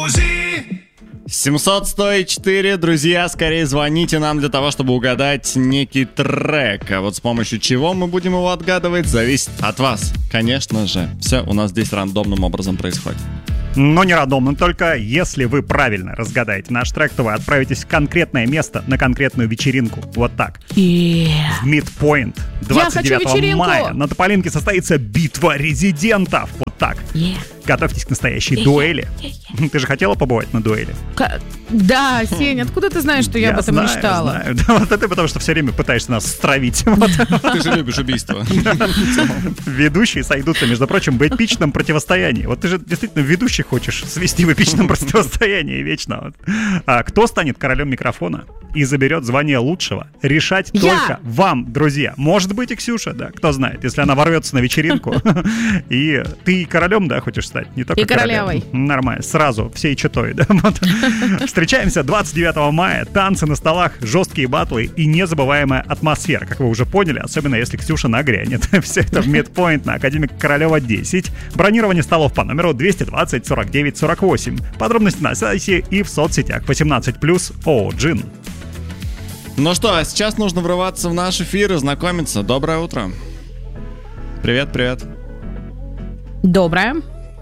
Музи. 700-104, друзья, скорее звоните нам для того, чтобы угадать некий трек. А вот с помощью чего мы будем его отгадывать, зависит от вас. Конечно же, все у нас здесь рандомным образом происходит. Но не рандомно, только если вы правильно разгадаете наш трек, то вы отправитесь в конкретное место на конкретную вечеринку. Вот так. В Midpoint 29 мая на Тополинке состоится битва резидентов. Вот так. Готовьтесь к настоящей дуэли. Ты же хотела побывать на дуэли? Да, Сень, откуда ты знаешь, что я об этом мечтала? Знаю. Да, вот это потому, что все время пытаешься нас стравить. Ты же любишь убийство. Ведущие сойдутся, между прочим, в эпичном противостоянии. Вот ты же действительно ведущих хочешь свести в эпичном противостоянии вечно. А кто станет королем микрофона и заберет звание лучшего? Решать только вам, друзья. Может быть и Ксюша, да, кто знает, если она ворвется на вечеринку. И ты королем, да, хочешь стать? Не только и королевой. Нормально, сразу, всей четой, да. Встречаемся 29 мая. Танцы на столах, жесткие батлы и незабываемая атмосфера, как вы уже поняли, особенно если Ксюша нагрянет. Все это в Midpoint на Академика Королева 10. Бронирование столов по номеру 220 49 48. Подробности на сайте и в соцсетях. 18+, ООО-Джин. Ну что, а сейчас нужно врываться в наш эфир и знакомиться. Доброе утро. Привет. Доброе.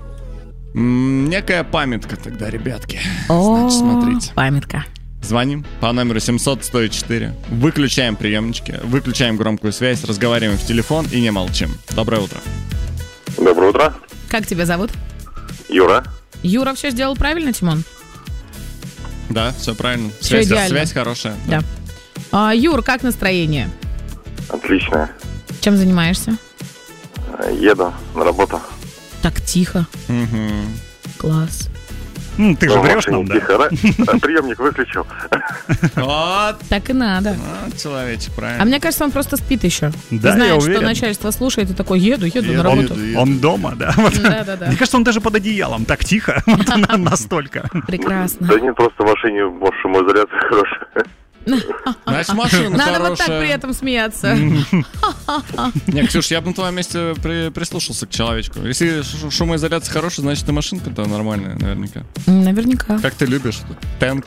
Некая памятка тогда, ребятки. Значит, смотрите. Памятка. Звоним по номеру 700-104. Выключаем приемнички, выключаем громкую связь, разговариваем в телефон и не молчим. Доброе утро. Доброе утро. Как тебя зовут? Юра. Юра все сделал правильно, Тимон? Да, все правильно. Все идеально. Связь хорошая. Да. Юр, как настроение? Отлично. Чем занимаешься? Еду на работу. Так тихо. Угу. Класс. Ты же врешь нам, да? Тихо, приемник выключил. Вот. Так и надо. Человечек, правильно. А мне кажется, он просто спит еще. Да, ты знаешь, я уверен. что начальство слушает и такой, еду на работу. Он дома, да? Да. Мне кажется, он даже под одеялом. Так тихо. Настолько. Прекрасно. Да нет, просто в машине, может, шумоизоляция хорошая. Значит, машина Надо хорошая. вот так при этом смеяться. Не, Ксюш, я бы на твоем месте прислушался к человечку. Если шумоизоляция хорошая, значит и машинка-то нормальная, наверняка. Наверняка. Как ты любишь? Тэнк.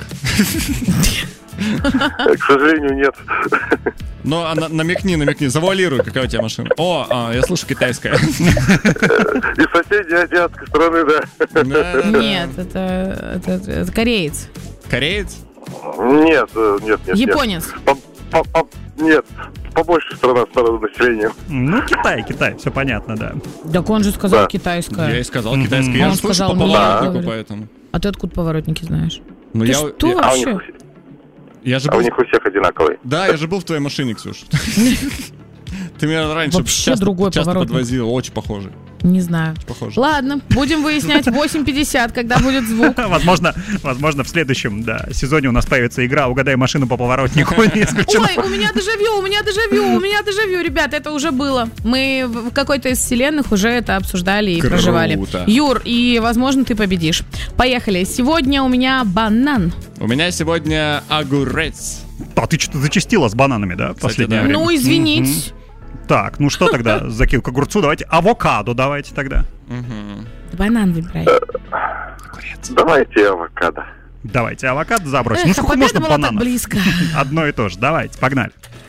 К сожалению, нет. Ну, намекни, завуалируй, какая у тебя машина. Я слышу, китайская. И соседней азиатской страны, да. Нет, это кореец. Кореец? Нет. Японец. Нет, побольше страна с народным населением. Ну, Китай, все понятно, да. Так он же сказал китайская. Я и сказал китайская. Я Он же слышу сказал, по поворотнику, поэтому. А ты откуда поворотники знаешь? Ну, Ты что вообще? А у них у всех одинаковые. Да, я же был в твоей машине, Ксюш. Ты меня раньше вообще другой часто поворотник. подвозил, очень похожий. Не знаю. Похоже. Ладно, будем выяснять 8:50, когда будет звук. Возможно, в следующем сезоне у нас появится игра «Угадай машину по поворотнику». Ой, у меня дежавю, ребят, это уже было. Мы в какой-то из вселенных уже это обсуждали и проживали. Юр, и, возможно, ты победишь. Поехали. Сегодня у меня банан. У меня сегодня огурец. А ты что-то зачастила с бананами, да, в последнее время? Ну, извините. Так, ну что тогда, закинь к огурцу, давайте авокадо давайте тогда. Банан выбирай. Огурец. Давайте авокадо. Давайте авокадо забросим. Ну сколько победа можно была так бананов? близко. Одно и то же. Давайте, погнали.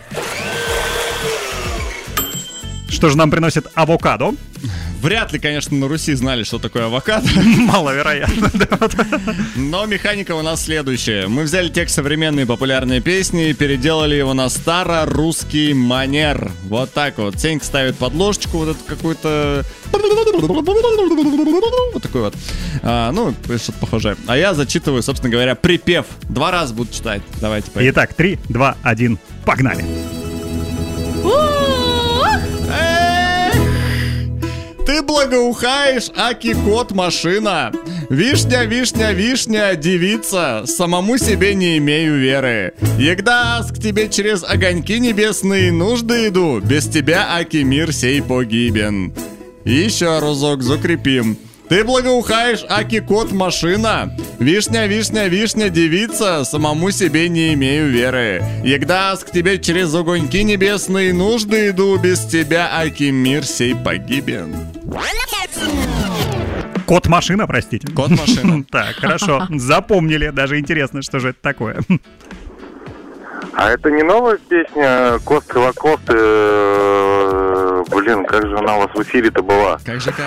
Что же нам приносит авокадо? Вряд ли, конечно, на Руси знали, что такое авокадо. Маловероятно, да. Но механика у нас следующая. Мы взяли текст современной популярной песни и переделали его на старорусский манер. Вот так вот. Сенька ставит подложечку вот эту какую-то... Вот такой вот. Что-то похожее. А я зачитываю, собственно говоря, припев. 2 раза буду читать. Давайте поехали. Итак, 3, 2, 1, погнали. Ты благоухаешь, аки кот машина. Вишня, вишня, вишня, девица, самому себе не имею веры. Егда к тебе через огоньки небесные нужды иду, без тебя, аки мир сей погибен. Еще разок закрепим. Ты благоухаешь, аки кот машина. Вишня, вишня, вишня, девица, самому себе не имею веры. Егда к тебе через огоньки небесные нужды иду, без тебя, аки мир сей погибен. Кот-машина, простите. Кот-машина. Так, хорошо. Запомнили. Даже интересно, что же это такое. А это не новая песня Косты Лакосты? Блин, как же она у вас в эфире-то была? Как же.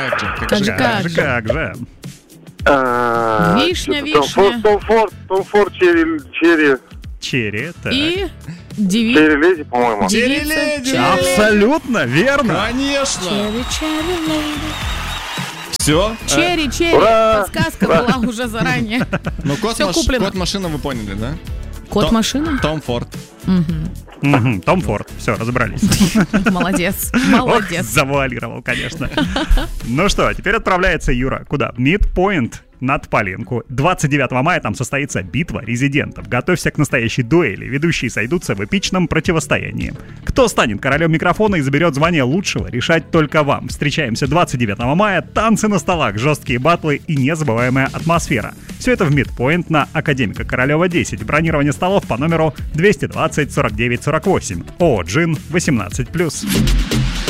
Вишня. Том Форд, Черри. Так. И Черри Леди, по-моему. Черри Леди. Абсолютно верно. Конечно. Черри Леди. Все. Черри. Ура! Подсказка была уже заранее. Ну, Всё куплено. кот-машина вы поняли, да? Кот-машина? Том Форд. Том Форд. Все, разобрались. Молодец. Ох, завуалировал, конечно. Ну что, теперь отправляется Юра. Куда? Мидпоинт над Паленку. 29 мая там состоится битва резидентов. Готовься к настоящей дуэли. Ведущие сойдутся в эпичном противостоянии. Кто станет королем микрофона и заберет звание лучшего, решать только вам. Встречаемся 29 мая. Танцы на столах, жесткие батлы и незабываемая атмосфера. Все это в Мидпоинт на Академика Королева 10. Бронирование столов по номеру 220 49 48. ООО «Джин» 18+.